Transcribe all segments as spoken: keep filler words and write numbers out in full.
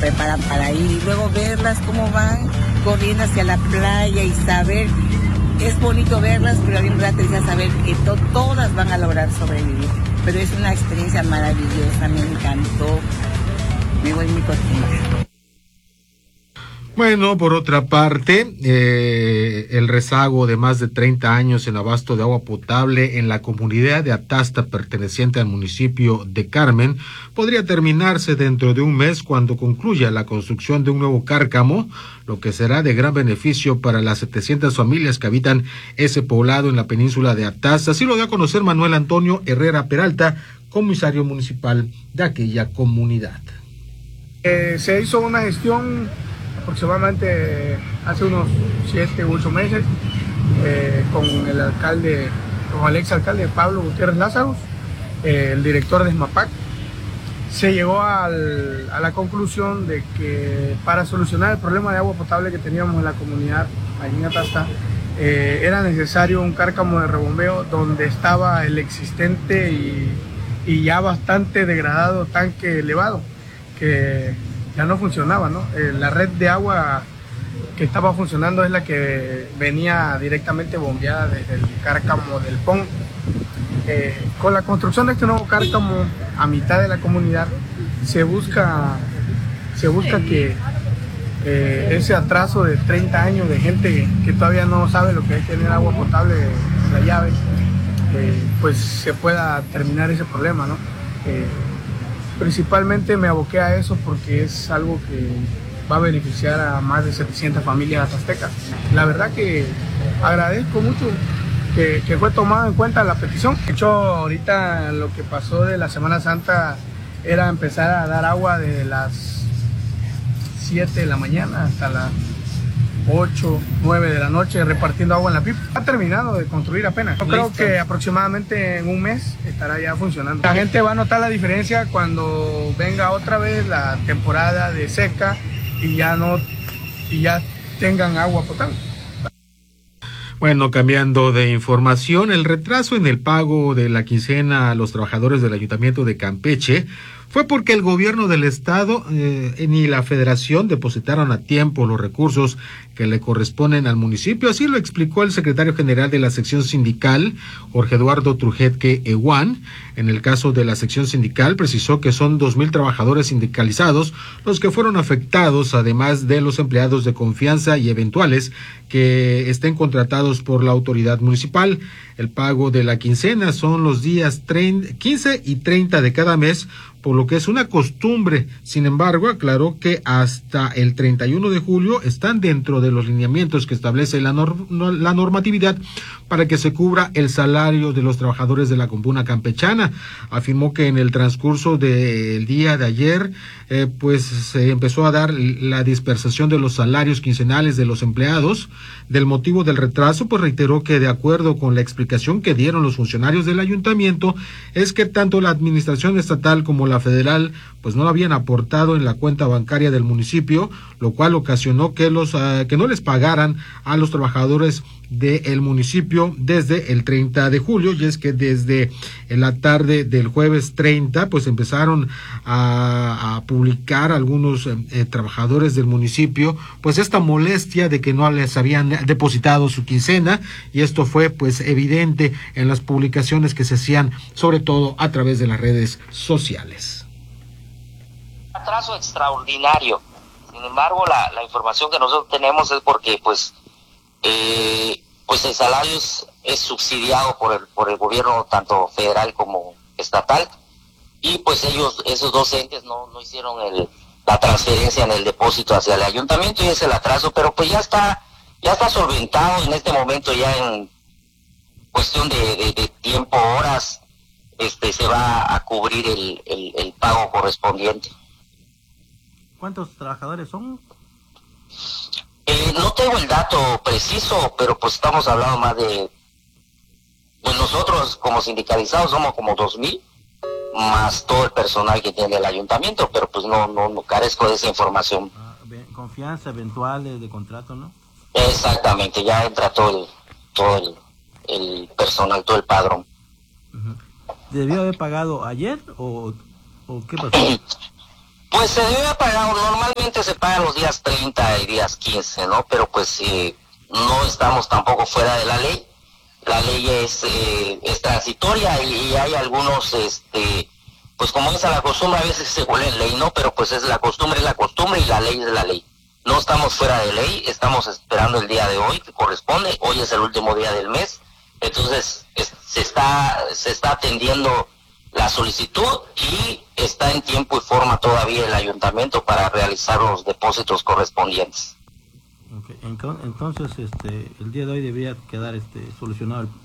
preparan para ir y luego verlas cómo van corriendo hacia la playa y saber, es bonito verlas, pero bien triste saber que to- todas van a lograr sobrevivir. Pero es una experiencia maravillosa, me encantó, me voy muy contenta. Bueno, por otra parte, eh, el rezago de más de treinta años en abasto de agua potable en la comunidad de Atasta, perteneciente al municipio de Carmen, podría terminarse dentro de un mes cuando concluya la construcción de un nuevo cárcamo, lo que será de gran beneficio para las setecientas familias que habitan ese poblado en la península de Atasta. Así lo dio a conocer Manuel Antonio Herrera Peralta, comisario municipal de aquella comunidad. Eh, se hizo una gestión aproximadamente hace unos siete u ocho meses eh, con el alcalde, con el ex alcalde Pablo Gutiérrez Lázaro, eh, el director de SMAPAC. Se llegó al, a la conclusión de que para solucionar el problema de agua potable que teníamos en la comunidad, allí en Atasta, eh, era necesario un cárcamo de rebombeo donde estaba el existente y, y ya bastante degradado tanque elevado, que ya no funcionaba, ¿no? Eh, la red de agua que estaba funcionando es la que venía directamente bombeada desde el cárcamo del Pon. Eh, con la construcción de este nuevo cárcamo a mitad de la comunidad se busca, se busca que eh, ese atraso de treinta años de gente que todavía no sabe lo que es tener agua potable en la llave, eh, pues se pueda terminar ese problema, ¿no? Eh, Principalmente me aboqué a eso porque es algo que va a beneficiar a más de setecientas familias atastecas. La verdad que agradezco mucho que, que fue tomado en cuenta la petición. De hecho, ahorita lo que pasó de la Semana Santa era empezar a dar agua de las siete de la mañana hasta las ocho, nueve de la noche repartiendo agua en la pipa. Ha terminado de construir apenas. Yo creo que aproximadamente en un mes estará ya funcionando. La gente va a notar la diferencia cuando venga otra vez la temporada de seca y ya no y ya tengan agua potable. Bueno, cambiando de información, el retraso en el pago de la quincena a los trabajadores del Ayuntamiento de Campeche fue porque el gobierno del estado eh, ni la federación depositaron a tiempo los recursos que le corresponden al municipio. Así lo explicó el secretario general de la sección sindical, Jorge Eduardo Trujetque Eguán. En el caso de la sección sindical, precisó que son dos mil trabajadores sindicalizados los que fueron afectados, además de los empleados de confianza y eventuales que estén contratados por la autoridad municipal. El pago de la quincena son los días quince y treinta de cada mes, por lo que es una costumbre. Sin embargo, aclaró que hasta el treinta y uno de julio están dentro de los lineamientos que establece la, norm la normatividad para que se cubra el salario de los trabajadores de la comuna campechana. Afirmó que en el transcurso del día de ayer, eh, pues se empezó a dar la dispersación de los salarios quincenales de los empleados. Del motivo del retraso, pues reiteró que de acuerdo con la explicación que dieron los funcionarios del ayuntamiento, es que tanto la administración estatal como la federal pues no lo habían aportado en la cuenta bancaria del municipio, lo cual ocasionó que los uh, que no les pagaran a los trabajadores del municipio desde el treinta de julio. Y es que desde la tarde del jueves treinta pues empezaron a, a publicar algunos eh, trabajadores del municipio pues esta molestia de que no les habían depositado su quincena, y esto fue pues evidente en las publicaciones que se hacían sobre todo a través de las redes sociales. Atraso extraordinario. Sin embargo, la, la información que nosotros tenemos es porque pues eh, pues el salario es, es subsidiado por el por el gobierno tanto federal como estatal, y pues ellos esos dos entes no no hicieron el la transferencia en el depósito hacia el ayuntamiento, y es el atraso, pero pues ya está ya está solventado en este momento. Ya en cuestión de, de, de tiempo, horas, este se va a cubrir el, el, el pago correspondiente. ¿Cuántos trabajadores son? Eh, no tengo el dato preciso, pero pues estamos hablando más de, pues nosotros como sindicalizados somos como dos mil, más todo el personal que tiene el ayuntamiento, pero pues no no, no carezco de esa información. Ah, confianza, eventuales de contrato, ¿no? Exactamente, ya entra todo el, todo el, el personal, todo el padrón. Uh-huh. ¿Debió haber pagado ayer o, o qué pasó? Pues se debe haber pagado normalmente. se pagan los días treinta y días quince, ¿no? Pero pues eh, no estamos tampoco fuera de la ley. La ley es, eh, es transitoria y, y hay algunos, este, pues como es a la costumbre, a veces se vuelve ley, ¿no? Pero pues es la costumbre, es la costumbre y la ley es la ley. No estamos fuera de ley, estamos esperando el día de hoy que corresponde. Hoy es el último día del mes, entonces es, se está se está atendiendo la solicitud y está en tiempo y forma todavía el ayuntamiento para realizar los depósitos correspondientes. Okay. Entonces, este, el día de hoy debería quedar este solucionado el,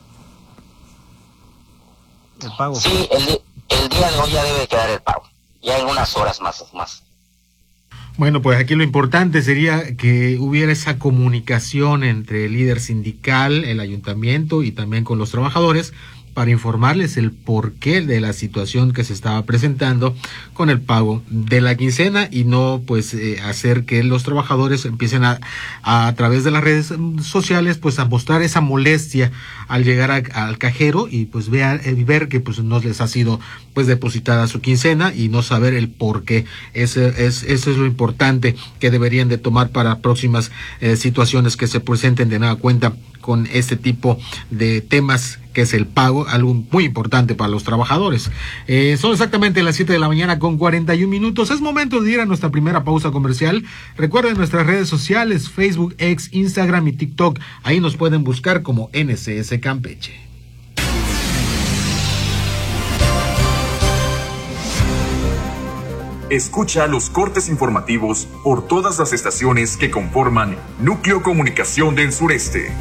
el pago. Sí, el, el día de hoy ya debe quedar el pago, ya en unas horas más más. Bueno, pues aquí lo importante sería que hubiera esa comunicación entre el líder sindical, el ayuntamiento y también con los trabajadores para informarles el porqué de la situación que se estaba presentando con el pago de la quincena y no pues eh, hacer que los trabajadores empiecen a, a a través de las redes sociales pues a mostrar esa molestia al llegar a, al cajero y pues vean, eh, ver que pues no les ha sido pues depositada su quincena y no saber el porqué. Ese es, eso es lo importante que deberían de tomar para próximas eh, situaciones que se presenten de nueva cuenta con este tipo de temas que es el pago, algo muy importante para los trabajadores. Eh, son exactamente las siete de la mañana con cuarenta y un minutos. Es momento de ir a nuestra primera pausa comercial. Recuerden nuestras redes sociales, Facebook, X, Instagram y TikTok. Ahí nos pueden buscar como N C S Campeche. Escucha los cortes informativos por todas las estaciones que conforman Núcleo Comunicación del Sureste.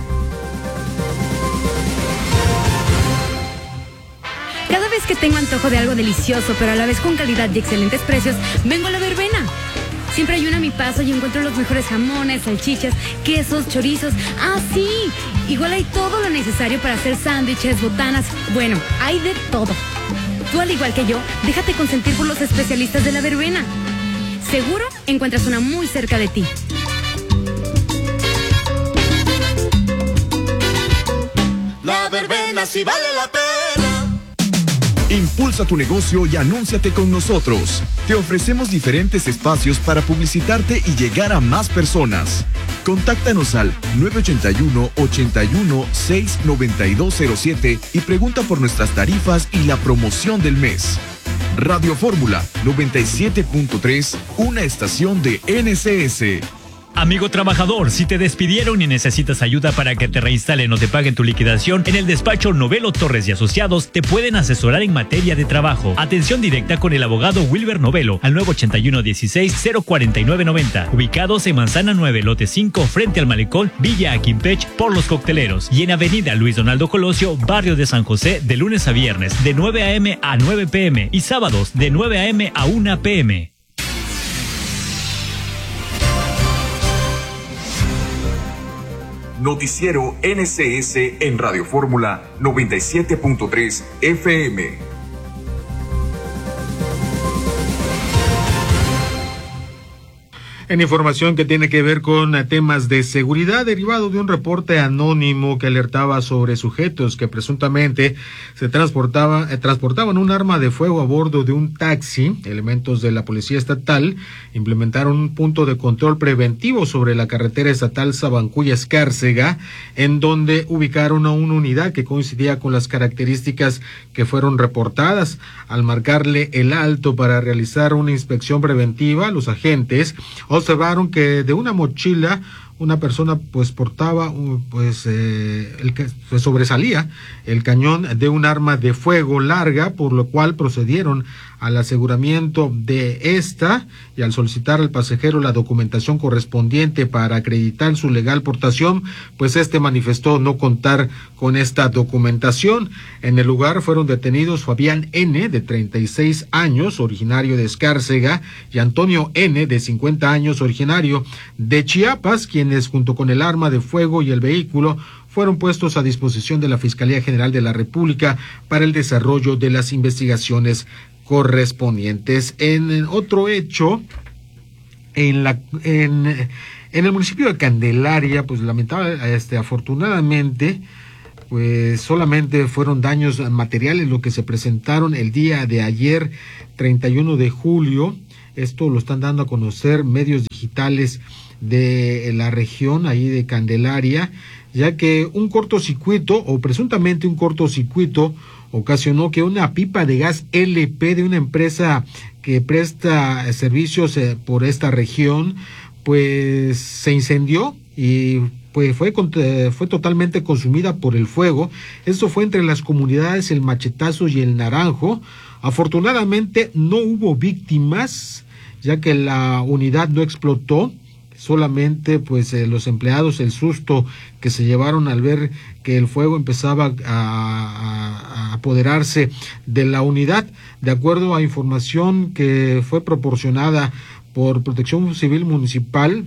Cada vez que tengo antojo de algo delicioso, pero a la vez con calidad y excelentes precios, vengo a La Verbena. Siempre hay una a mi paso y encuentro los mejores jamones, salchichas, quesos, chorizos. ¡Ah, sí! Igual hay todo lo necesario para hacer sándwiches, botanas. Bueno, hay de todo. Tú, al igual que yo, déjate consentir por los especialistas de La Verbena. Seguro encuentras una muy cerca de ti. La Verbena sí vale la pena. Impulsa tu negocio y anúnciate con nosotros. Te ofrecemos diferentes espacios para publicitarte y llegar a más personas. Contáctanos al nueve ocho uno, ocho uno, seis nueve dos cero siete y pregunta por nuestras tarifas y la promoción del mes. Radio Fórmula noventa y siete punto tres, una estación de N C S. Amigo trabajador, si te despidieron y necesitas ayuda para que te reinstalen o te paguen tu liquidación, en el despacho Novelo Torres y Asociados te pueden asesorar en materia de trabajo. Atención directa con el abogado Wilber Novelo al nueve ocho uno, dieciséis, cero cuatro nueve noventa. Ubicados en Manzana nueve, lote cinco, frente al Malecón, Villa Aquimpeche, por Los Cocteleros. Y en Avenida Luis Donaldo Colosio, barrio de San José, de lunes a viernes, de nueve a eme a nueve pe eme y sábados, de nueve a eme a una pe eme. Noticiero N C S en Radio Fórmula noventa y siete punto tres efe eme. En información que tiene que ver con temas de seguridad, derivado de un reporte anónimo que alertaba sobre sujetos que presuntamente se transportaba, eh, transportaban un arma de fuego a bordo de un taxi, elementos de la Policía Estatal implementaron un punto de control preventivo sobre la carretera estatal Sabancuya-Escárcega, en donde ubicaron a una unidad que coincidía con las características que fueron reportadas. Al marcarle el alto para realizar una inspección preventiva, los agentes observaron que de una mochila una persona pues portaba pues eh, el que se sobresalía el cañón de un arma de fuego larga, por lo cual procedieron al aseguramiento de esta y al solicitar al pasajero la documentación correspondiente para acreditar su legal portación, pues este manifestó no contar con esta documentación. En el lugar fueron detenidos Fabián N, de treinta y seis años, originario de Escárcega, y Antonio N, de cincuenta años, originario de Chiapas, quienes junto con el arma de fuego y el vehículo fueron puestos a disposición de la Fiscalía General de la República para el desarrollo de las investigaciones correspondientes. En otro hecho, en la en, en el municipio de Candelaria, pues lamentable, este, afortunadamente, pues solamente fueron daños materiales lo que se presentaron el día de ayer, treinta y uno de julio. Esto lo están dando a conocer medios digitales de la región, ahí de Candelaria, ya que un cortocircuito, o presuntamente un cortocircuito, ocasionó que una pipa de gas L P de una empresa que presta servicios eh, por esta región, pues se incendió y pues fue, fue totalmente consumida por el fuego. Esto fue entre las comunidades El Machetazo y El Naranjo. Afortunadamente no hubo víctimas, ya que la unidad no explotó. Solamente pues eh, los empleados, el susto que se llevaron al ver que el fuego empezaba a, a, a apoderarse de la unidad. De acuerdo a información que fue proporcionada por Protección Civil Municipal,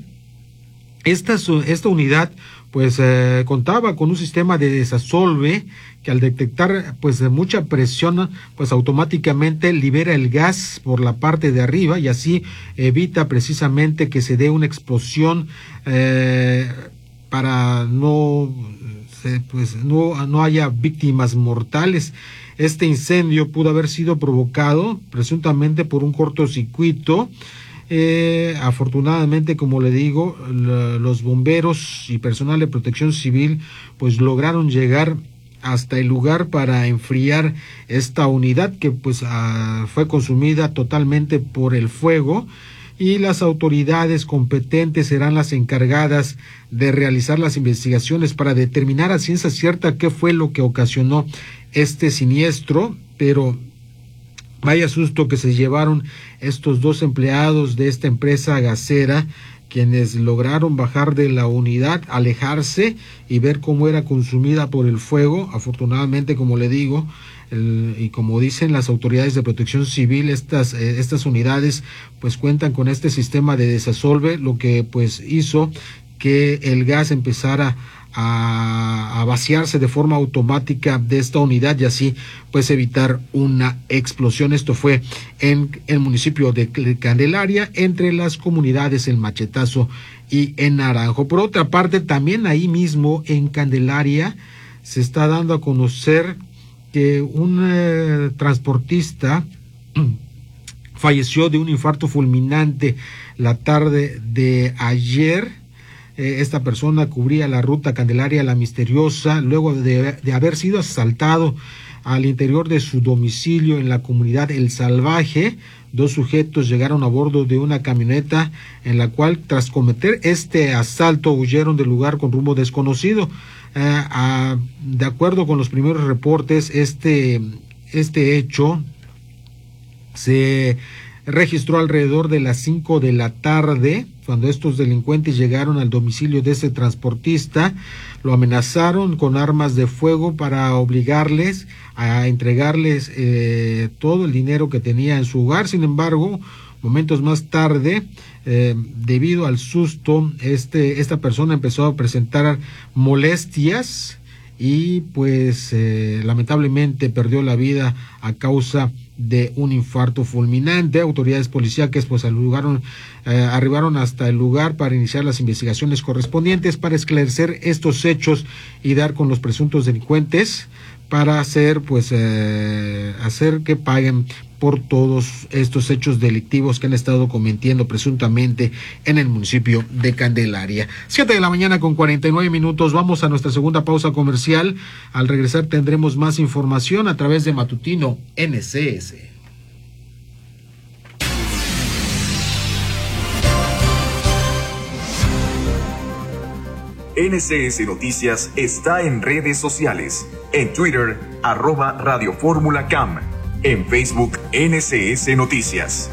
esta, esta unidad pues eh, contaba con un sistema de desasolve que al detectar pues mucha presión pues automáticamente libera el gas por la parte de arriba y así evita precisamente que se dé una explosión eh, para no pues no no haya víctimas mortales. Este incendio pudo haber sido provocado presuntamente por un cortocircuito. Eh, afortunadamente, como le digo, la, los bomberos y personal de protección civil pues lograron llegar hasta el lugar para enfriar esta unidad que pues uh, fue consumida totalmente por el fuego, y las autoridades competentes serán las encargadas de realizar las investigaciones para determinar a ciencia cierta qué fue lo que ocasionó este siniestro. Pero vaya susto que se llevaron estos dos empleados de esta empresa gasera, quienes lograron bajar de la unidad, alejarse y ver cómo era consumida por el fuego. Afortunadamente, como le digo, el, y como dicen las autoridades de protección civil, estas, eh, estas unidades pues cuentan con este sistema de desasolve, lo que pues hizo que el gas empezara A, a vaciarse de forma automática de esta unidad y así pues evitar una explosión. Esto fue en el municipio de Candelaria, entre las comunidades El Machetazo y El Naranjo. Por otra parte, también ahí mismo en Candelaria se está dando a conocer que un eh, transportista falleció de un infarto fulminante la tarde de ayer. Esta persona cubría la ruta Candelaria La Misteriosa luego de, de haber sido asaltado al interior de su domicilio en la comunidad El Salvaje. Dos sujetos llegaron a bordo de una camioneta en la cual, tras cometer este asalto, huyeron del lugar con rumbo desconocido. Eh, a, de acuerdo con los primeros reportes, este, este hecho se registró alrededor de las cinco de la tarde, cuando estos delincuentes llegaron al domicilio de ese transportista. Lo amenazaron con armas de fuego para obligarles a entregarles eh, todo el dinero que tenía en su hogar. Sin embargo, momentos más tarde, eh, debido al susto, este esta persona empezó a presentar molestias y pues eh, lamentablemente perdió la vida a causa de un infarto fulminante. Autoridades policíacas pues al lugar, eh, arribaron hasta el lugar para iniciar las investigaciones correspondientes para esclarecer estos hechos y dar con los presuntos delincuentes para hacer pues eh, hacer que paguen por todos estos hechos delictivos que han estado cometiendo presuntamente en el municipio de Candelaria. Siete de la mañana con cuarenta y nueve minutos. Vamos a nuestra segunda pausa comercial. Al regresar tendremos más información a través de Matutino N C S. N C S Noticias está en redes sociales. En Twitter, arroba Radio Fórmula Cam. En Facebook, N C S Noticias.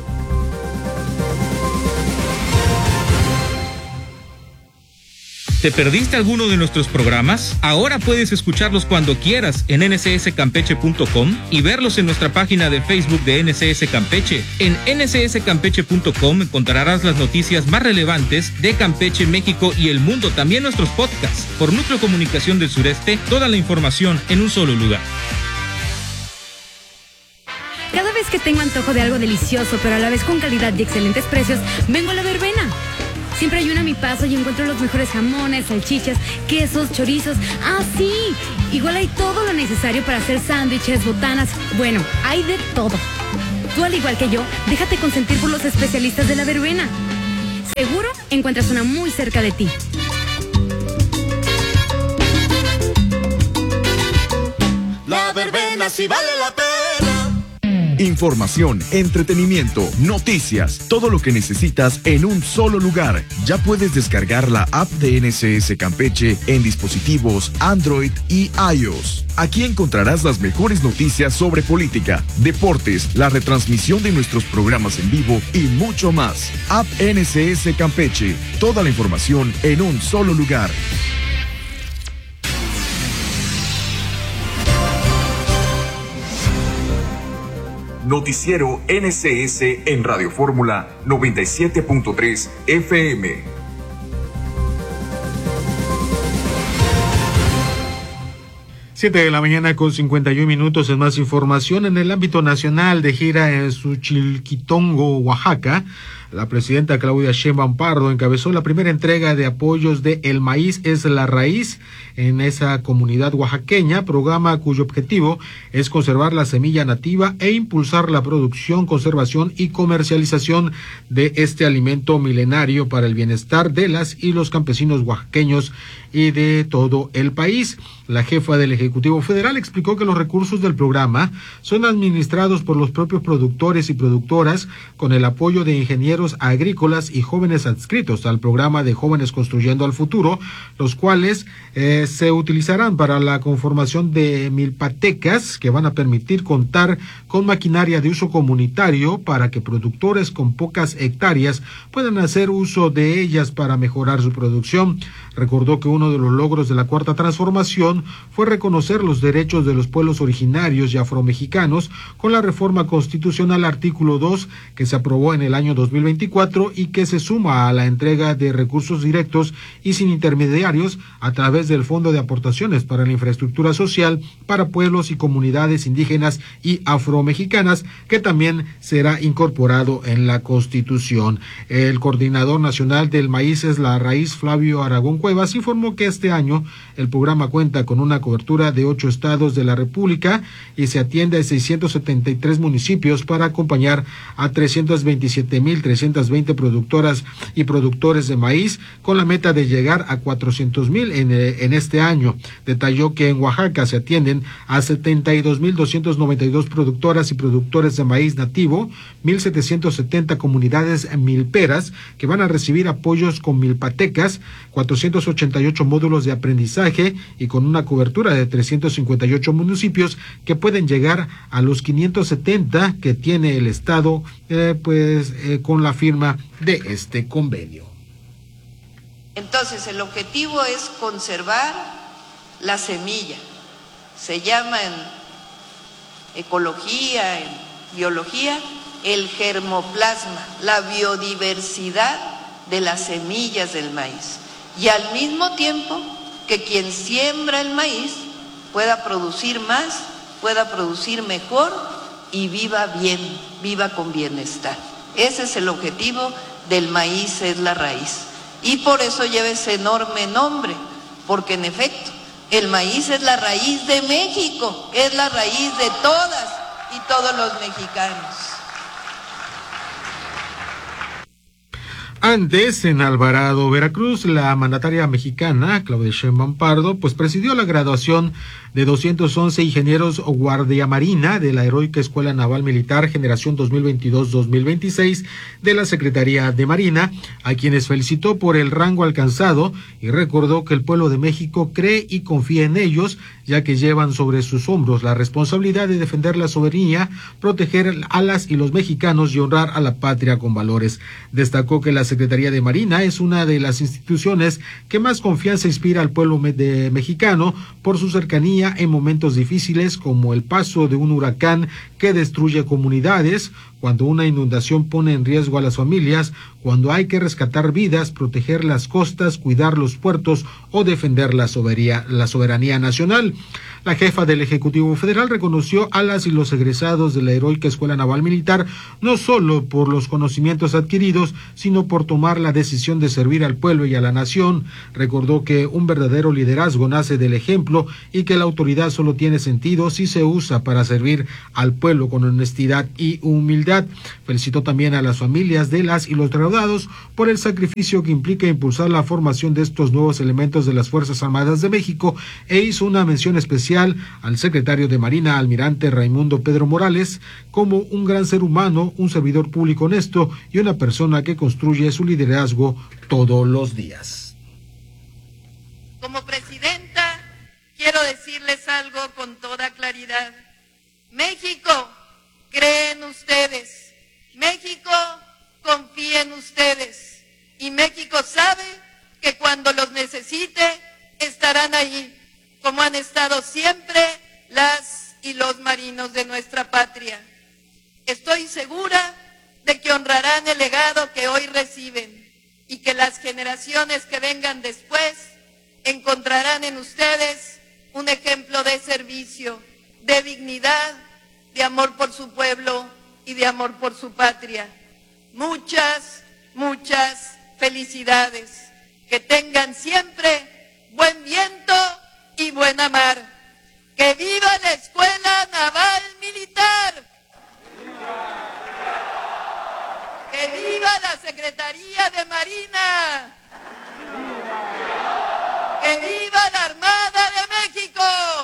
¿Te perdiste alguno de nuestros programas? Ahora puedes escucharlos cuando quieras en N C S Campeche punto com y verlos en nuestra página de Facebook de N C S Campeche. En N C S Campeche punto com encontrarás las noticias más relevantes de Campeche, México y el mundo. También nuestros podcasts. Por Núcleo Comunicación del Sureste, toda la información en un solo lugar. Cada vez que tengo antojo de algo delicioso, pero a la vez con calidad y excelentes precios, vengo a La Verbena. Siempre hay una a mi paso y encuentro los mejores jamones, salchichas, quesos, chorizos. ¡Ah, sí! Igual hay todo lo necesario para hacer sándwiches, botanas. Bueno, hay de todo. Tú, al igual que yo, déjate consentir por los especialistas de la verbena. Seguro encuentras una muy cerca de ti. La verbena sí vale la pena. Información, entretenimiento, noticias, todo lo que necesitas en un solo lugar. Ya puedes descargar la app de N S S Campeche en dispositivos Android y iOS. Aquí encontrarás las mejores noticias sobre política, deportes, la retransmisión de nuestros programas en vivo y mucho más. App N S S Campeche, toda la información en un solo lugar. Noticiero N S S en Radio Fórmula noventa y siete punto tres F M. Siete de la mañana con cincuenta y un minutos. En más información, en el ámbito nacional, de gira en Suchilquitongo, Oaxaca, la presidenta Claudia Sheinbaum Pardo encabezó la primera entrega de apoyos de El Maíz es la Raíz en esa comunidad oaxaqueña, programa cuyo objetivo es conservar la semilla nativa e impulsar la producción, conservación y comercialización de este alimento milenario para el bienestar de las y los campesinos oaxaqueños y de todo el país. La jefa del Ejecutivo Federal explicó que los recursos del programa son administrados por los propios productores y productoras con el apoyo de ingenieros agrícolas y jóvenes adscritos al programa de Jóvenes Construyendo al Futuro, los cuales eh, se utilizarán para la conformación de milpatecas que van a permitir contar con maquinaria de uso comunitario para que productores con pocas hectáreas puedan hacer uso de ellas para mejorar su producción. Recordó que uno de los logros de la Cuarta Transformación fue reconocer los derechos de los pueblos originarios y afromexicanos con la reforma constitucional artículo dos que se aprobó en el año dos mil veinticuatro y que se suma a la entrega de recursos directos y sin intermediarios a través del Fondo de Aportaciones para la Infraestructura Social para Pueblos y Comunidades Indígenas y Afromexicanas, que también será incorporado en la Constitución. El coordinador nacional del Maíz es la Raíz, Flavio Aragón Cuevas, informó que este año el programa cuenta con una cobertura de ocho estados de la República y se atiende a seiscientos setenta y tres municipios para acompañar a trescientos veintisiete mil trescientos veinte productoras y productores de maíz, con la meta de llegar a cuatrocientos mil en, en este año. Detalló que en Oaxaca se atienden a setenta y dos mil doscientos noventa y dos productoras y productores de maíz nativo, mil setecientos setenta comunidades milperas que van a recibir apoyos con milpatecas, cuatrocientos ochenta y ocho módulos de aprendizaje y con una cobertura de trescientos cincuenta y ocho municipios que pueden llegar a los quinientos setenta que tiene el Estado, eh, pues eh, con la firma de este convenio. Entonces, el objetivo es conservar la semilla. Se llama en ecología, en biología, el germoplasma, la biodiversidad de las semillas del maíz. Y al mismo tiempo que quien siembra el maíz pueda producir más, pueda producir mejor y viva bien, viva con bienestar. Ese es el objetivo del Maíz es la Raíz. Y por eso lleva ese enorme nombre, porque en efecto, el maíz es la raíz de México, es la raíz de todas y todos los mexicanos. Antes, en Alvarado, Veracruz, la mandataria mexicana, Claudia Sheinbaum Pardo, pues presidió la graduación de doscientos once ingenieros guardia marina de la Heroica Escuela Naval Militar Generación dos mil veintidós dos mil veintiséis de la Secretaría de Marina, a quienes felicitó por el rango alcanzado y recordó que el pueblo de México cree y confía en ellos, ya que llevan sobre sus hombros la responsabilidad de defender la soberanía, proteger a las y los mexicanos y honrar a la patria con valores. Destacó que la Secretaría de Marina es una de las instituciones que más confianza inspira al pueblo de mexicano por su cercanía en momentos difíciles como el paso de un huracán que destruye comunidades, cuando una inundación pone en riesgo a las familias, cuando hay que rescatar vidas, proteger las costas, cuidar los puertos o defender la soberanía, la soberanía nacional. La jefa del Ejecutivo Federal reconoció a las y los egresados de la heroica Escuela Naval Militar no solo por los conocimientos adquiridos, sino por tomar la decisión de servir al pueblo y a la nación. Recordó que un verdadero liderazgo nace del ejemplo y que la autoridad solo tiene sentido si se usa para servir al pueblo con honestidad y humildad. Felicitó también a las familias de las y los graduados por el sacrificio que implica impulsar la formación de estos nuevos elementos de las Fuerzas Armadas de México e hizo una mención especial al secretario de Marina, almirante Raimundo Pedro Morales, como un gran ser humano, un servidor público honesto y una persona que construye su liderazgo todos los días. Como presidenta, quiero decirles algo con toda claridad. México cree en ustedes, México confía en ustedes y México sabe que cuando los necesite estarán ahí, como han estado siempre las y los marinos de nuestra patria. Estoy segura de que honrarán el legado que hoy reciben y que las generaciones que vengan después encontrarán en ustedes un ejemplo de servicio, de dignidad, de amor por su pueblo y de amor por su patria. Muchas, muchas felicidades. Que tengan siempre buen viento y buena mar. ¡Que viva la Escuela Naval Militar! ¡Que viva la Secretaría de Marina! ¡Que viva la Armada de México!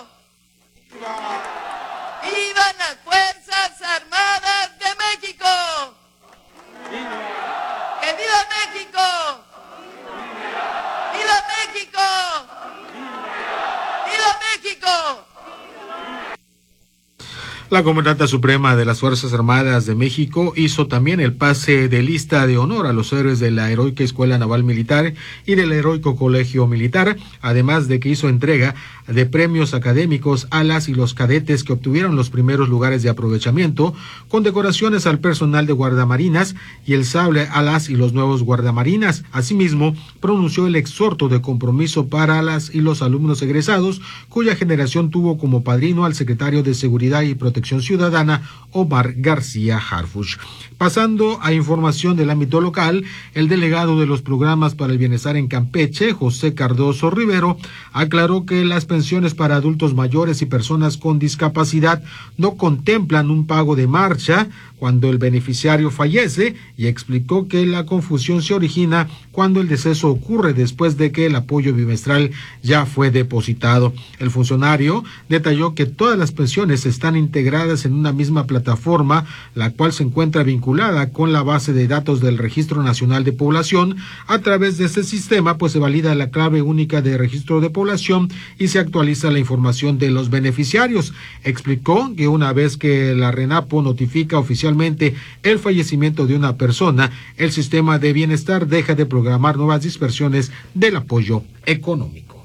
¡Vivan las Fuerzas Armadas de México! ¡Que viva México! ¡Viva México! ¡Viva México! La Comandante Suprema de las Fuerzas Armadas de México hizo también el pase de lista de honor a los héroes de la heroica Escuela Naval Militar y del heroico Colegio Militar, además de que hizo entrega de premios académicos a las y los cadetes que obtuvieron los primeros lugares de aprovechamiento, condecoraciones al personal de guardamarinas y el sable a las y los nuevos guardamarinas. Asimismo, pronunció el exhorto de compromiso para las y los alumnos egresados, cuya generación tuvo como padrino al secretario de Seguridad y Protección Ciudadana, Omar García Harfuch. Pasando a información del ámbito local, el delegado de los programas para el bienestar en Campeche, José Cardoso Rivero, aclaró que las pensiones para adultos mayores y personas con discapacidad no contemplan un pago de marcha cuando el beneficiario fallece y explicó que la confusión se origina cuando el deceso ocurre después de que el apoyo bimestral ya fue depositado. El funcionario detalló que todas las pensiones están integradas en una misma plataforma, la cual se encuentra vinculada con la base de datos del Registro Nacional de Población. A través de este sistema, pues se valida la clave única de registro de población y se actualiza la información de los beneficiarios. Explicó que una vez que la RENAPO notifica oficialmente el fallecimiento de una persona, el sistema de bienestar deja de programar nuevas dispersiones del apoyo económico.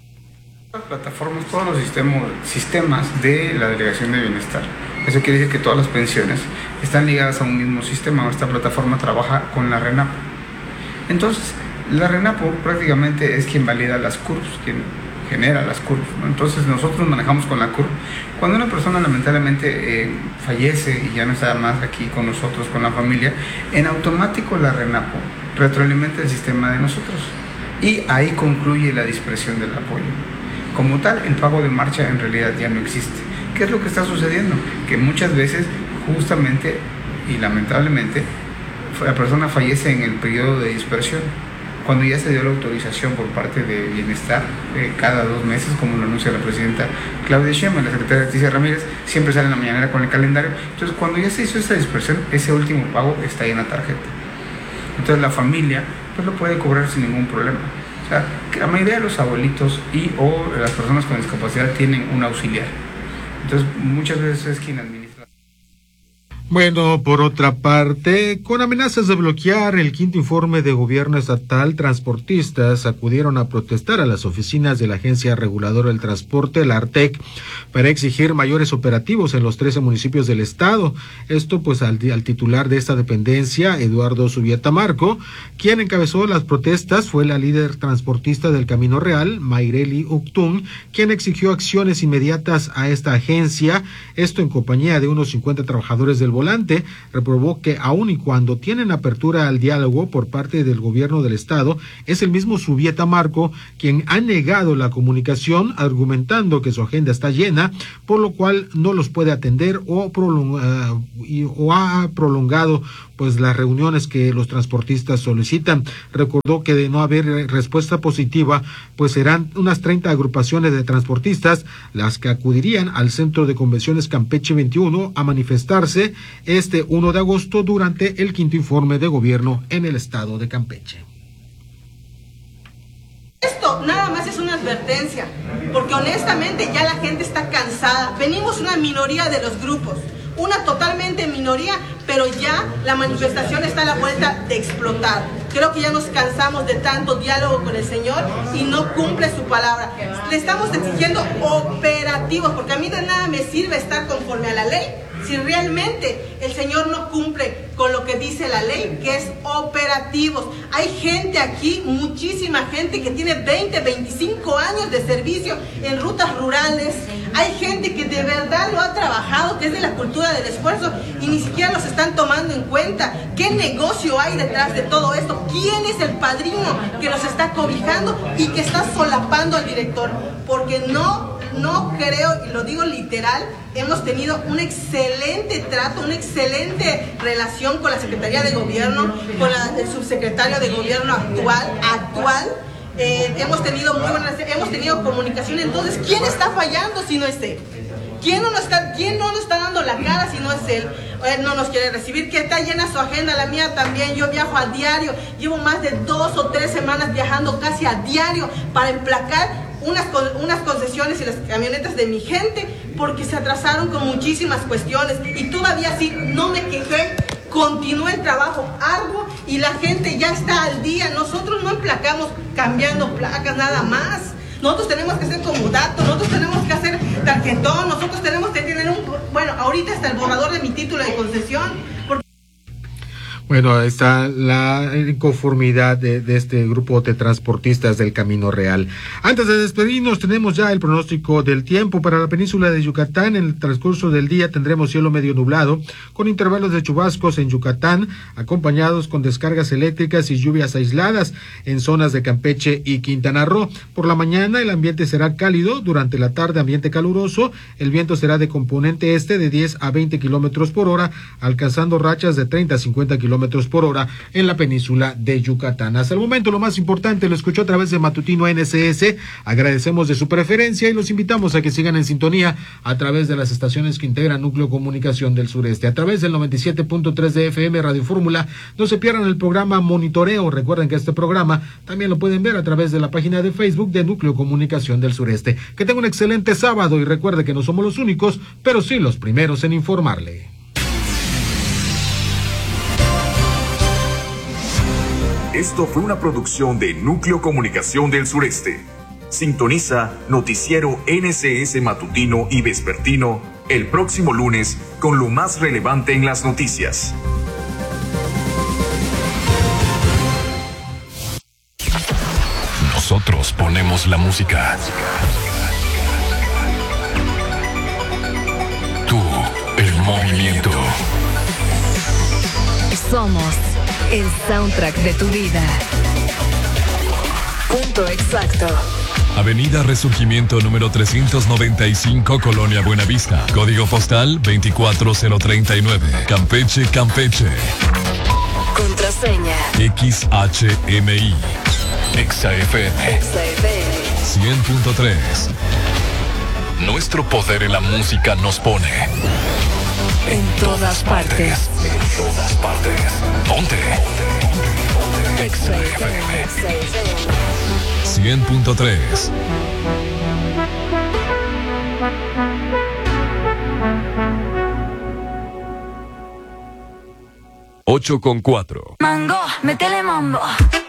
Las plataformas, todos los sistemas, sistemas de la Delegación de Bienestar. Eso quiere decir que todas las pensiones están ligadas a un mismo sistema. Esta plataforma trabaja con la RENAPO. Entonces, la RENAPO prácticamente es quien valida las C U R Ps, quien genera las C U R Ps, ¿no? Entonces nosotros manejamos con la C U R P. Cuando una persona lamentablemente eh, fallece y ya no está más aquí con nosotros, con la familia, en automático la RENAPO retroalimenta el sistema de nosotros y ahí concluye la dispersión del apoyo. Como tal, el pago de marcha en realidad ya no existe. ¿Qué es lo que está sucediendo? Que muchas veces, justamente y lamentablemente, la persona fallece en el periodo de dispersión, cuando ya se dio la autorización por parte de Bienestar, eh, cada dos meses, como lo anuncia la presidenta Claudia Sheinbaum, la secretaria Leticia Ramírez, siempre sale en la mañanera con el calendario. Entonces, cuando ya se hizo esta dispersión, ese último pago está ahí en la tarjeta. Entonces, la familia pues lo puede cobrar sin ningún problema. O sea, que la mayoría de los abuelitos y o las personas con discapacidad tienen un auxiliar. Entonces, muchas veces es quien administra. Bueno, por otra parte, con amenazas de bloquear el quinto informe de gobierno estatal, transportistas acudieron a protestar a las oficinas de la Agencia Reguladora del Transporte, la ARTEC, para exigir mayores operativos en los trece municipios del estado. Esto pues al, al titular de esta dependencia, Eduardo Zubieta Marco, quien encabezó las protestas fue la líder transportista del Camino Real, Mayreli Uctún, quien exigió acciones inmediatas a esta agencia, esto en compañía de unos cincuenta trabajadores del volante. Reprobó que aun y cuando tienen apertura al diálogo por parte del gobierno del estado, es el mismo Zubieta Marco quien ha negado la comunicación, argumentando que su agenda está llena, por lo cual no los puede atender o, prolong, uh, y, o ha prolongado pues las reuniones que los transportistas solicitan. Recordó que de no haber respuesta positiva, pues serán unas treinta agrupaciones de transportistas las que acudirían al Centro de Convenciones Campeche veintiuno a manifestarse este uno de agosto durante el quinto informe de gobierno en el estado de Campeche. Esto nada más es una advertencia, porque honestamente ya la gente está cansada. Venimos una minoría de los grupos, una totalmente minoría, pero ya la manifestación está a la vuelta de explotar. Creo que ya nos cansamos de tanto diálogo con el señor y no cumple su palabra. Le estamos exigiendo operativos, porque a mí de nada me sirve estar conforme a la ley si realmente el señor no cumple con lo que dice la ley, que es operativos. Hay gente aquí, muchísima gente que tiene veinte, veinticinco años de servicio en rutas rurales. Hay gente que de verdad lo ha trabajado, que es de la cultura del esfuerzo, y ni siquiera los están tomando en cuenta. ¿Qué negocio hay detrás de todo esto? ¿Quién es el padrino que los está cobijando y que está solapando al director? Porque no, no creo, y lo digo literal, hemos tenido un excelente trato, una excelente relación con la Secretaría de Gobierno, con la, el subsecretario de Gobierno actual, actual. Eh, hemos tenido muy buenas, hemos tenido comunicación. Entonces, ¿quién está fallando si no es él? ¿Quién no nos está, quién no nos está dando la cara si no es él? Él no nos quiere recibir, que está llena su agenda, la mía también. Yo viajo a diario, llevo más de dos o tres semanas viajando casi a diario para emplacar unas, unas concesiones y las camionetas de mi gente, porque se atrasaron con muchísimas cuestiones y todavía sí no me quejé. Continúa el trabajo arduo y la gente ya está al día. Nosotros no emplacamos cambiando placas nada más. Nosotros tenemos que hacer comodato, nosotros tenemos que hacer tarjetón, nosotros tenemos que tener un... Bueno, ahorita está el borrador de mi título de concesión. Porque... Bueno, está la inconformidad de, de este grupo de transportistas del Camino Real. Antes de despedirnos, tenemos ya el pronóstico del tiempo para la península de Yucatán. En el transcurso del día tendremos cielo medio nublado, con intervalos de chubascos en Yucatán, acompañados con descargas eléctricas y lluvias aisladas en zonas de Campeche y Quintana Roo. Por la mañana el ambiente será cálido, durante la tarde ambiente caluroso, el viento será de componente este de diez a veinte kilómetros por hora, alcanzando rachas de treinta a cincuenta kilómetros por hora en la península de Yucatán. Hasta el momento lo más importante lo escuchó a través de Matutino N S S. Agradecemos de su preferencia y los invitamos a que sigan en sintonía a través de las estaciones que integran Núcleo Comunicación del Sureste. A través del noventa y siete punto tres de F M Radio Fórmula, no se pierdan el programa Monitoreo. Recuerden que este programa también lo pueden ver a través de la página de Facebook de Núcleo Comunicación del Sureste. Que tengan un excelente sábado y recuerde que no somos los únicos, pero sí los primeros en informarle. Esto fue una producción de Núcleo Comunicación del Sureste. Sintoniza Noticiero N S S Matutino y Vespertino el próximo lunes con lo más relevante en las noticias. Nosotros ponemos la música. Tú, el movimiento. Somos el soundtrack de tu vida. Punto exacto. Avenida Resurgimiento número trescientos noventa y cinco, Colonia Buenavista. Código postal veinticuatro cero treinta y nueve. Campeche, Campeche. Contraseña X H M I. Exa F M. Exa F M. cien punto tres. Nuestro poder en la música nos pone en todas partes. En todas partes. Ponte. Exa F M. cien punto tres. ocho con cuatro. Mango, métele mambo.